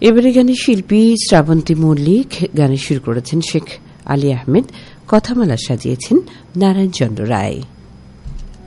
এবারে গানের শিল্পী শ্রাবন্তী মল্লিক, গানে সুর করেছেন শেখ আলী আহমেদ, কথামালা সাজিয়েছেন নারায়ণ চন্দ্র রায়।